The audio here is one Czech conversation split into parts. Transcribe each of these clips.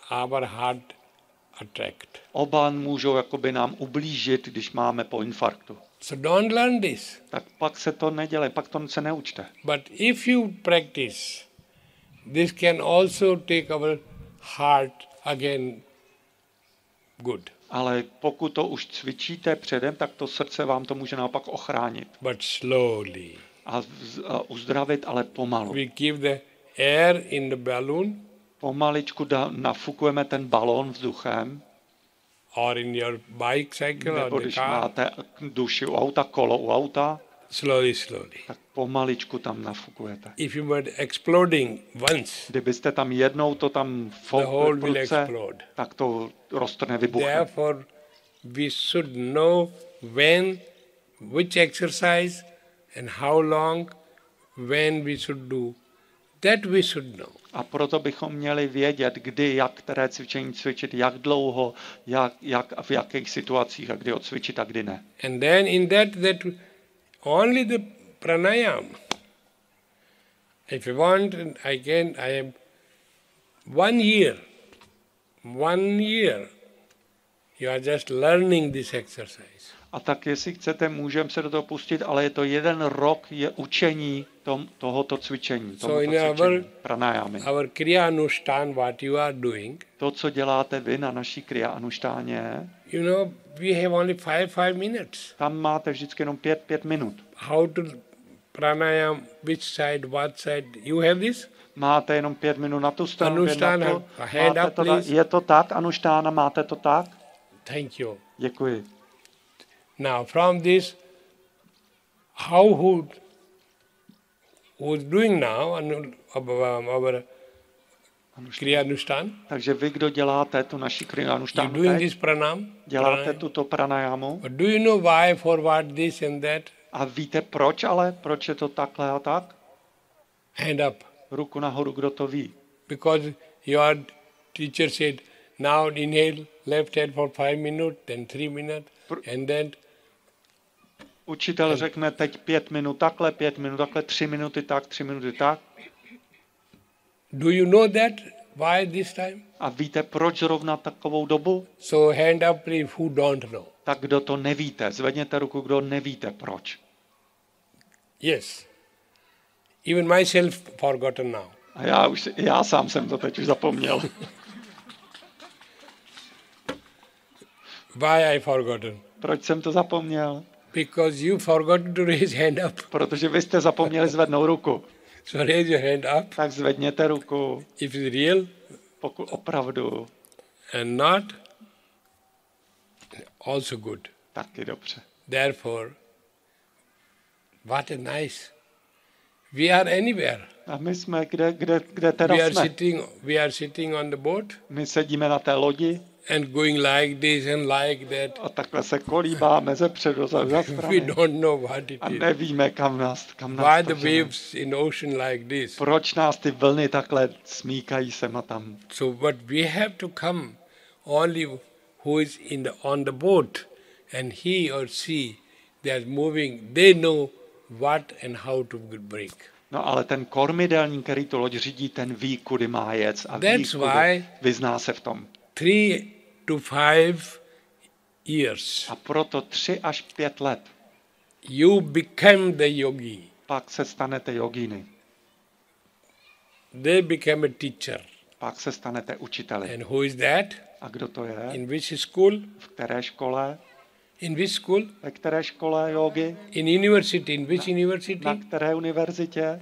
our heart attack. Oba můžou jakoby nám ublížit, když máme po infarktu. So don't learn this. Tak pak se to nedělej, pak to se neučte. But if you practice, this can also take our heart again good. Ale pokud to už cvičíte předem, tak to srdce vám to může naopak ochránit. But slowly. A uzdravit, ale pomalu. We give the air in the balloon. Pomaličku nafukujeme ten balón vzduchem. Or in your bicycle nebo or the když car. máte duši u auta, kolo u auta, Slowly. tak pomaličku tam nafukujete. If you were exploding once, Kdybyste tam jednou to tam the whole will explode. tak to roztrhne, vybuchne. Therefore, we should know when, which exercise and how long, when we should do. That we should know. A proto bychom měli vědět, kdy, jak které cvičení cvičit, jak dlouho, jak v jakých situacích a kdy ho cvičit a kdy ne. And then in that only the pranayam. If you want, I am 1 year, you are just learning this exercise. A tak jestli chcete, můžeme se do toho pustit, ale je to 1 rok je učení tohoto cvičení, pranajámy. Our Kriya Anushthan, what you are doing, to, co děláte vy na naší Kriya Anuštáně, you know, we have only 5 minutes. Tam máte vždycky jenom 5 minut. How to pranayam, which side, what side, you have this? Máte jenom 5 minut na tu stranu. Anuštána, hand up, please. Je to tak, Anuštána, máte to tak? Thank you. Děkuji. Now, from this, who is doing now our Kriya Anushtan? Takže vy, kdo děláte tu naši Kriya Anushtánu, doing this pranam? Děláte tuto pranajámu? But do you know why, for what, this and that? A víte proč ale? Proč je to takhle a tak? Hand up. Ruku nahoru, kdo to ví? Because your teacher said, now inhale left hand for 5 minutes, then 3 minutes, and then učitel řekne teď 5 minut takhle, 5 minut takhle, 3 minuty tak, 3 minuty tak. Do you know that? Why this time? A víte, proč zrovna takovou dobu? So hand up please who don't know. Tak kdo to nevíte, zvedněte ruku, kdo nevíte proč. Yes. Even myself forgotten now. A já sám jsem to teď už zapomněl. Why I forgotten? Proč jsem to zapomněl? Because you forgot to raise hand up. Protože vy jste zapomněli zvednout ruku. So raise your hand up. Tak zvedněte ruku. If it's real. Pokud opravdu. And not. Also good. Taky dobře. Therefore, what a nice. We are anywhere. A my jsme kde teda jsme? We are sitting on the boat. My sedíme na té lodi. And going like this and like that. A takhle se kolíbáme ze předu, za strany. We don't know what it is. A nevíme, kam nás Why the waves in the ocean like this? Proč nás ty vlny takhle smíkají sem a tam? So, but we have to come only who is on the boat, and he or she, they are moving, they know what and how to break. No ale ten kormidelník, který tu loď řídí, ten ví, kudy má jet a ví, kudy vyzná se v tom. 3 to 5 years. A proto 3 až 5 let. You become the yogi. Pak se stanete jogíny. They become a teacher. Pak se stanete učiteli. And who is that? A kdo to je? In which school? V které škole? In which school? Ve které škole jogy? In university. In which university? Na které univerzitě?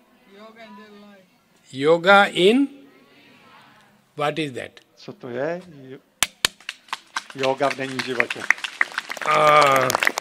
Yoga in? What is that? Co to je? Yoga v denním životě.